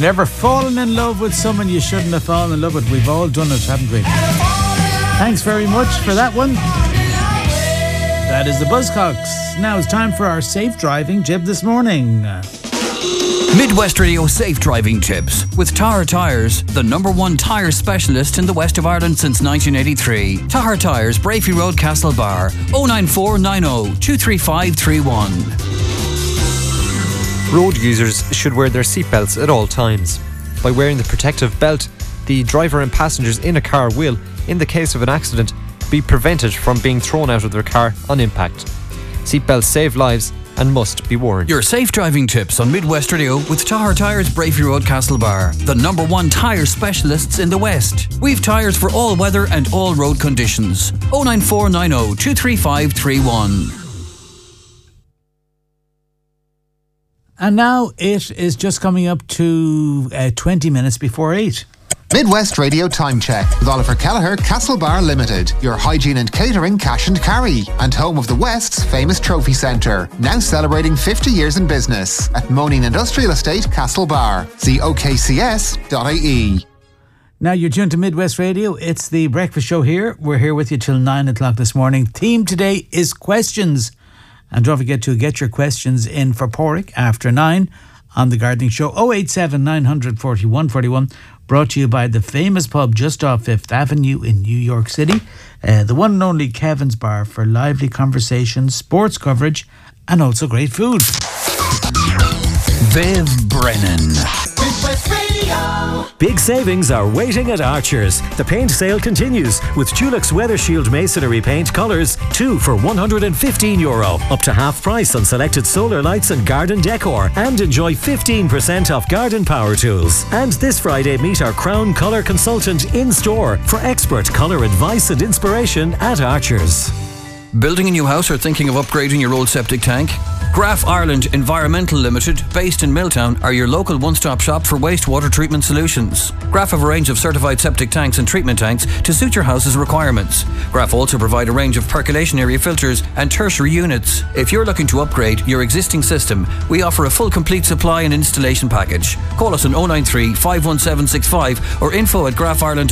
you've ever fallen in love with someone you shouldn't have fallen in love with, we've all done it, haven't we? Thanks very much for that one. That is the Buzzcocks. Now it's time for our safe driving tip this morning. Midwest Radio Safe Driving Tips with Tahar Tyres, the #1 tyre specialist in the west of Ireland since 1983. Tahar Tyres, Brafey Road, Castlebar, 09490 23531. Road users should wear their seatbelts at all times. By wearing the protective belt, the driver and passengers in a car will, in the case of an accident, be prevented from being thrown out of their car on impact. Seatbelts save lives and must be worn. Your safe driving tips on Midwest Radio with Tahar Tyres, Brafey Road, Castlebar, the #1 tyre specialists in the West. We've tyres for all weather and all road conditions. 09490 23531. And now it is just coming up to 20 minutes before 8. Midwest Radio Time Check with Oliver Kelleher, Castlebar Limited, your hygiene and catering cash and carry, and home of the West's famous trophy centre, now celebrating 50 years in business at Moaning Industrial Estate, Castlebar. See okcs.ie. Now you're tuned to Midwest Radio. It's the breakfast show here. We're here with you till 9 o'clock this morning. Theme today is questions. And don't forget to get your questions in for Porrick after 9 on The Gardening Show. 087 900 4141. Brought to you by the famous pub just off 5th Avenue in New York City. The one and only Kevin's Bar for lively conversations, sports coverage and also great food. Viv Brennan. Midwest Radio. Big savings are waiting at Archer's. The paint sale continues with Dulux Weather Shield Masonry Paint colours, 2 for €115, up to half price on selected solar lights and garden decor, and enjoy 15% off garden power tools. And this Friday, meet our Crown Colour consultant in store for expert colour advice and inspiration at Archer's. Building a new house or thinking of upgrading your old septic tank? Graf Ireland Environmental Limited, based in Milltown, are your local one-stop shop for wastewater treatment solutions. Graf have a range of certified septic tanks and treatment tanks to suit your house's requirements. Graf also provide a range of percolation area filters and tertiary units. If you're looking to upgrade your existing system, we offer a full complete supply and installation package. Call us on 093 51765 or info@grafireland.com.